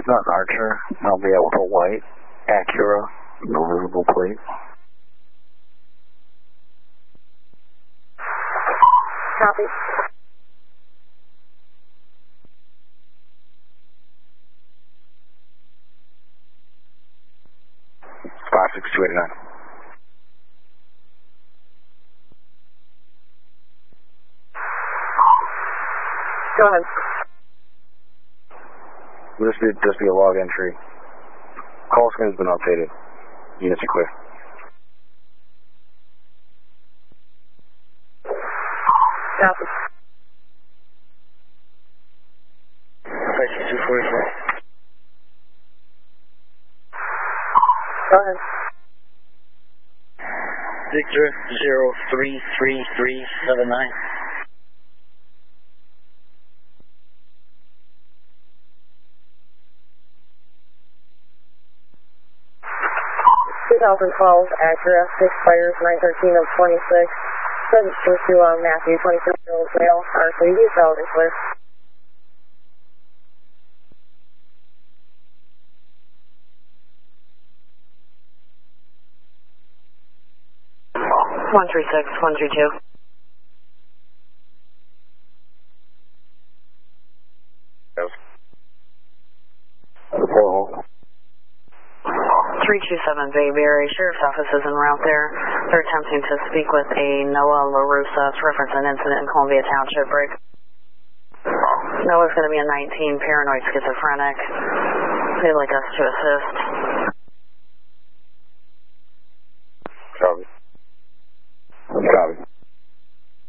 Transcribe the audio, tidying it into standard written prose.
not an Archer. I'll be out with a white Acura, no visible plate. Copy. Spot 6289. Go ahead. Will this be a log entry? Call screen has been updated. Units are clear. Copy. 244. Go ahead. Victor 033379. 2012 Acura, expires 9/13 of 26. Register to Matthew, 26-year-old male, RCD, valid and clear. One 36, 132. Yes. 4 327 Bayberry, Sheriff's Office is en route there. They're attempting to speak with a Noah LaRussa to reference an incident in Columbia Township break. Noah's going to be a 19, paranoid schizophrenic. They'd like us to assist.